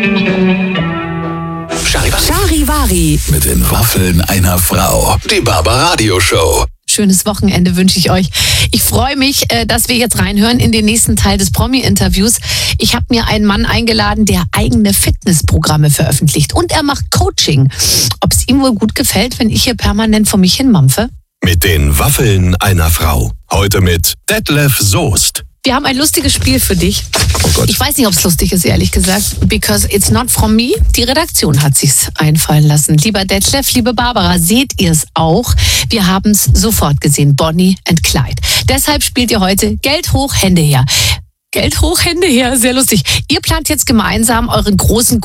Charivari. Mit den Waffeln einer Frau. Die Barbaradio-Show. Schönes Wochenende wünsche ich euch. Ich freue mich, dass wir jetzt reinhören in den nächsten Teil des Promi-Interviews. Ich habe mir einen Mann eingeladen, der eigene Fitnessprogramme veröffentlicht. Und er macht Coaching. Ob es ihm wohl gut gefällt, wenn ich hier permanent vor mich hin mampfe? Mit den Waffeln einer Frau. Heute mit Detlef Soest. Wir haben ein lustiges Spiel für dich. Oh Gott. Ich weiß nicht, ob es lustig ist, ehrlich gesagt. Because it's not from me. Die Redaktion hat sich's einfallen lassen. Lieber Detlef, liebe Barbara, seht ihr es auch? Wir haben es sofort gesehen. Bonnie and Clyde. Deshalb spielt ihr heute Geld hoch, Hände her. Geld hoch, Hände her. Sehr lustig. Ihr plant jetzt gemeinsam euren großen